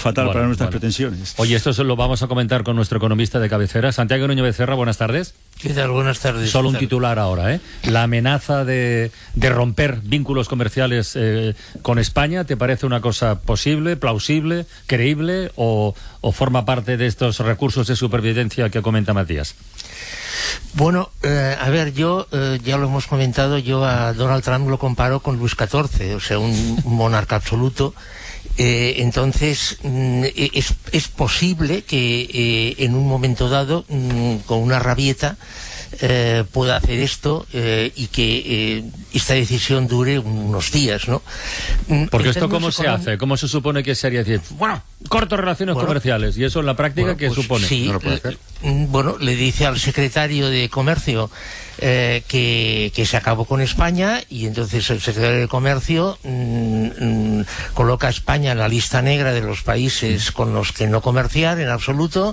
fatal para nuestras pretensiones. Oye, esto lo vamos a comentar con nuestro economista de cabecera, Santiago Núñez Becerra. Buenas tardes. ¿Qué tal? Buenas tardes. Solo un titular ahora, ¿eh? La amenaza de romper vínculos comerciales con España, ¿te parece una cosa posible, plausible, creíble o forma parte de estos recursos de supervivencia que comenta Matías? Bueno, a ver, yo ya lo hemos comentado, yo a Donald Trump lo comparo con Luis XIV, o sea, un monarca absoluto. Entonces es posible que en un momento dado, con una rabieta, pueda hacer esto y que esta decisión dure unos días, ¿no? Porque esto, ¿cómo se hace? ¿Cómo se supone que sería? Decir, bueno, corto relaciones comerciales, y eso en la práctica, ¿qué supone? Sí, no lo puede hacer. Bueno, le dice al secretario de Comercio que se acabó con España, y entonces el secretario de Comercio coloca a España en la lista negra de los países con los que no comerciar en absoluto,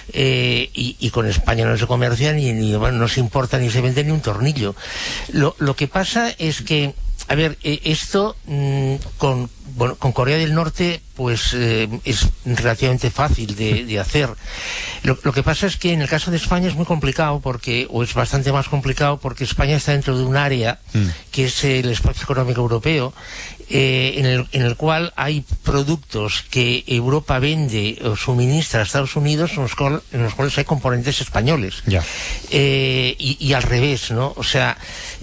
y con España no se comercia bueno, no se importa ni se vende ni un tornillo. Lo que pasa es que, a ver, esto con Corea del Norte pues es relativamente fácil de hacer. Lo que pasa es que en el caso de España es muy complicado, o es bastante más complicado, porque España está dentro de un área que es el espacio económico europeo, en el cual hay productos que Europa vende o suministra a Estados Unidos en los cuales hay componentes españoles. Y al revés, ¿no? O sea,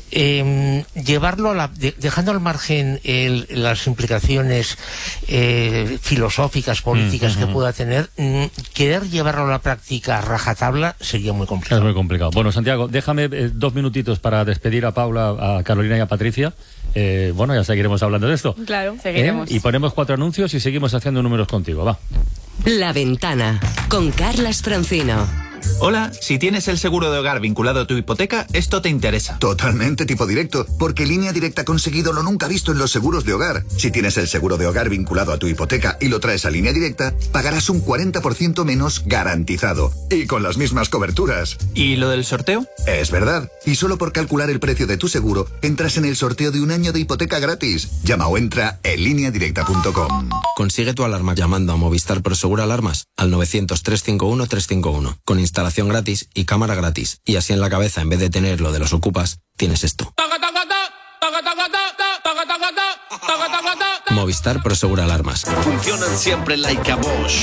llevarlo dejando al margen las implicaciones filosóficas, políticas que pueda tener, querer llevarlo a la práctica a rajatabla sería muy complicado. Es muy complicado. Bueno, Santiago, déjame 2 minutitos para despedir a Paula, a Carolina y a Patricia. Bueno, ya seguiremos hablando de esto. Claro, seguiremos. Y ponemos 4 anuncios y seguimos haciendo números contigo, va. La Ventana, con Carlas Francino. Hola, si tienes el seguro de hogar vinculado a tu hipoteca, esto te interesa. Totalmente tipo directo, porque Línea Directa ha conseguido lo nunca visto en los seguros de hogar. Si tienes el seguro de hogar vinculado a tu hipoteca y lo traes a Línea Directa, pagarás un 40% menos garantizado. Y con las mismas coberturas. ¿Y lo del sorteo? Es verdad. Y solo por calcular el precio de tu seguro, entras en el sorteo de 1 año de hipoteca gratis. Llama o entra en lineadirecta.com. Consigue tu alarma llamando a Movistar Prosegur Alarmas al 900-351-351. Con instalación gratis y cámara gratis. Y así en la cabeza, en vez de tener lo de los ocupas, tienes esto. Movistar Prosegur Alarmas. Funcionan siempre like a Bosch.